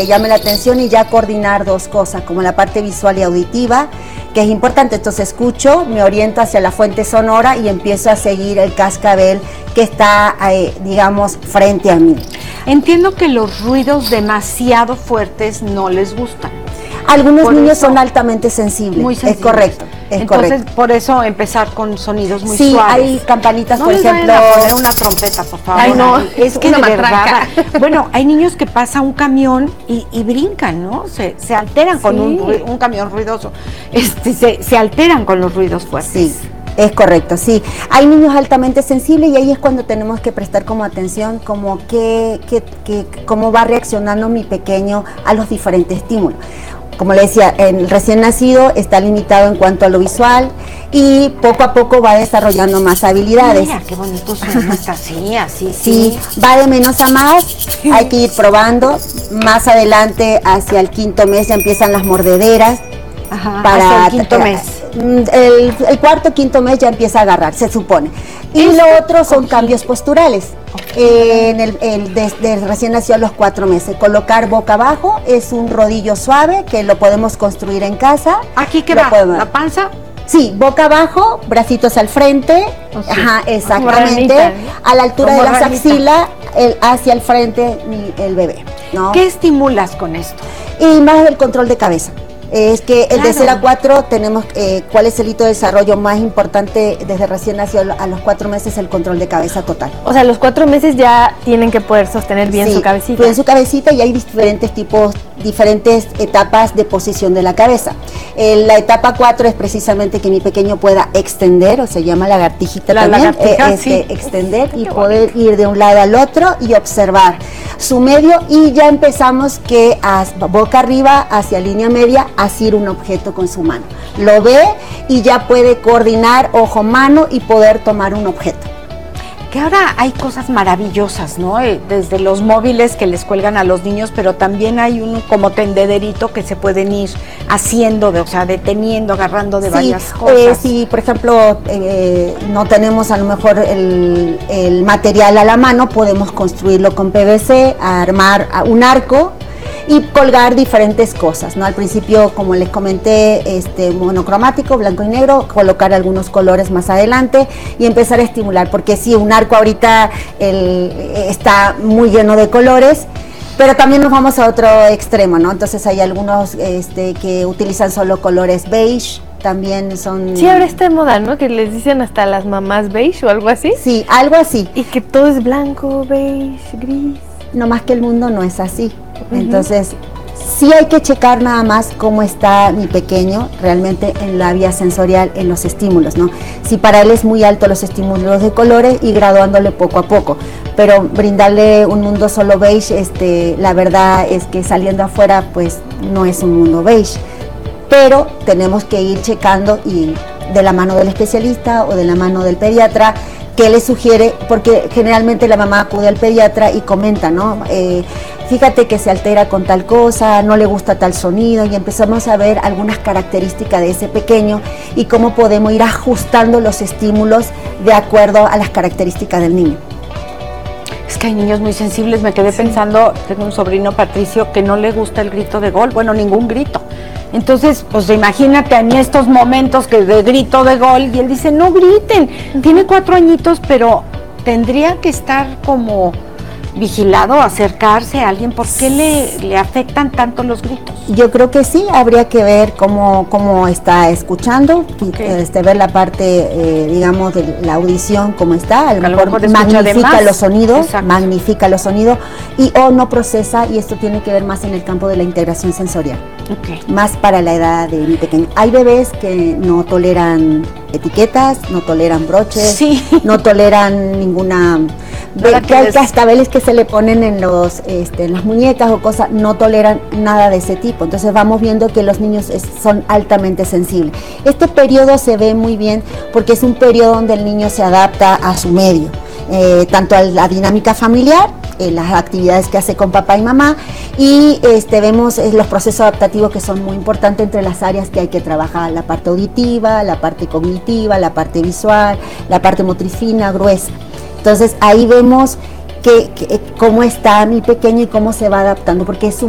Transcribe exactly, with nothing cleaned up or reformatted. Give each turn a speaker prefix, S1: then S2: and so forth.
S1: llame la atención y ya coordinar dos cosas, como la parte visual y auditiva, que es importante. Entonces escucho, me oriento hacia la fuente sonora y empiezo a seguir el cascabel que está, eh, digamos, frente a mí.
S2: Entiendo que los ruidos demasiado fuertes no les gustan.
S1: Algunos
S2: Por
S1: niños
S2: eso,
S1: son altamente sensibles,
S2: muy sensibles.
S1: Es correcto, es
S2: Entonces,
S1: correcto.
S2: por eso empezar con sonidos muy
S1: Sí,
S2: suaves.
S1: hay campanitas,
S2: no
S1: por
S2: les
S1: ejemplo.
S2: vayan a poner una trompeta, por favor.
S3: Ay, no,
S2: es que
S3: una
S2: de
S3: matraca.
S2: verdad. Bueno, hay niños que pasa un camión y, y brincan, ¿no? Se, se alteran con
S3: Sí.
S2: un, un camión ruidoso. Este, se, se alteran con los ruidos fuertes.
S1: Sí, es correcto, sí. Hay niños altamente sensibles y ahí es cuando tenemos que prestar como atención, como que, que, que, cómo va reaccionando mi pequeño a los diferentes estímulos. Como le decía, el recién nacido está limitado en cuanto a lo visual y poco a poco va desarrollando más habilidades.
S2: Mira, qué bonito suena, está así, así,
S1: Sí, va de menos a más, hay que ir probando. Más adelante, hacia el quinto mes, ya empiezan las mordederas.
S2: Ajá,
S1: Para
S2: hacia el quinto
S1: eh,
S2: mes.
S1: El, el cuarto, quinto mes ya empieza a agarrar, se supone. Y
S2: Este
S1: lo otro son
S2: ojito.
S1: cambios posturales. Eh, en el, el desde el recién nació a los cuatro meses. Colocar boca abajo es un rodillo suave que lo podemos construir en casa.
S2: ¿Aquí qué
S1: Lo
S2: va?
S1: podemos-
S2: ¿La panza?
S1: Sí, boca abajo, bracitos al frente,
S3: Oh, sí.
S1: ajá,
S3: Como
S1: exactamente,
S3: ranita, ¿no?
S1: a la altura
S2: Como
S1: de las
S2: ranita.
S1: axilas, el, hacia el frente mi- el bebé, ¿no?
S2: ¿Qué estimulas con esto?
S1: Y más el control de cabeza. Es que el de
S2: Claro.
S1: cero a cuatro tenemos, eh, ¿cuál es el hito de desarrollo más importante desde recién nacido a los cuatro meses? El control de cabeza total.
S3: O sea, a los cuatro meses ya tienen que poder sostener bien
S1: Sí,
S3: su cabecita.
S1: bien su cabecita y hay diferentes tipos, diferentes etapas de posición de la cabeza. Eh, la etapa cuatro es precisamente que mi pequeño pueda extender, o se llama lagartijita
S2: La
S1: también,
S2: lagartija,
S1: eh, este,
S2: sí.
S1: extender y poder ir de un lado al otro y observar su medio y ya empezamos que a, boca arriba hacia línea media, asir un objeto con su mano. Lo ve y ya puede coordinar ojo-mano y poder tomar un objeto.
S2: Que ahora hay cosas maravillosas, ¿no? Eh, Desde los móviles que les cuelgan a los niños, pero también hay un como tendederito que se pueden ir haciendo, de, o sea, deteniendo, agarrando de
S1: Sí,
S2: varias
S1: eh,
S2: cosas.
S1: si por ejemplo eh, no tenemos a lo mejor el, el material a la mano, podemos construirlo con P V C, armar un arco y colgar diferentes cosas, ¿no? Al principio, como les comenté, este monocromático, blanco y negro, colocar algunos colores más adelante y empezar a estimular, porque sí, un arco ahorita el, está muy lleno de colores, pero también nos vamos a otro extremo, ¿no? Entonces hay algunos este, que utilizan solo colores beige, también son...
S3: Sí, ahora está de moda, ¿no? Que les dicen hasta las mamás beige o algo así.
S1: Sí, algo así.
S3: Y que todo es blanco, beige, gris.
S1: No más que el mundo no es así. Entonces, sí hay que checar nada más cómo está mi pequeño realmente en la vía sensorial, en los estímulos, ¿no? Si para él es muy alto los estímulos de colores y graduándole poco a poco, pero brindarle un mundo solo beige, este, la verdad es que saliendo afuera, pues no es un mundo beige, pero tenemos que ir checando y de la mano del especialista o de la mano del pediatra, que le sugiere, porque generalmente la mamá acude al pediatra y comenta, ¿no? Eh, fíjate que se altera con tal cosa, no le gusta tal sonido, y empezamos a ver algunas características de ese pequeño y cómo podemos ir ajustando los estímulos de acuerdo a las características del niño.
S2: Es que hay niños muy sensibles, me quedé pensando, tengo un sobrino Patricio que no le gusta el grito de gol, bueno, ningún grito. Entonces, pues imagínate en estos momentos que de grito de gol, y él dice, no griten, tiene cuatro añitos, pero tendría que estar como vigilado, acercarse a alguien. ¿Por qué le, le afectan tanto los gritos?
S1: Yo creo que sí, habría que ver cómo, cómo está escuchando,
S2: Okay.
S1: este, ver la parte, eh, digamos, de la audición, cómo está, a lo
S2: A lo
S1: mejor
S2: mejor escucha de
S1: magnifica
S2: más.
S1: los sonidos,
S2: Exacto.
S1: magnifica los sonidos, y o no procesa, y esto tiene que ver más en el campo de la integración sensorial,
S2: Okay.
S1: más para la edad de mi pequeño. Hay bebés que no toleran etiquetas, no toleran broches,
S2: Sí.
S1: no toleran ninguna...
S2: Nada
S1: Ve-
S2: que
S1: que hay
S2: les-
S1: cascabeles que se le ponen en los este, en las muñecas o cosas, no toleran nada de ese tipo. Entonces vamos viendo que los niños es- son altamente sensibles. Este periodo se ve muy bien porque es un periodo donde el niño se adapta a su medio, eh, tanto a la dinámica familiar, eh, las actividades que hace con papá y mamá, y este, vemos eh, los procesos adaptativos que son muy importantes entre las áreas que hay que trabajar: la parte auditiva, la parte cognitiva, la parte visual, la parte motriz fina, gruesa. Entonces ahí vemos que, que, cómo está mi pequeño y cómo se va adaptando, porque es un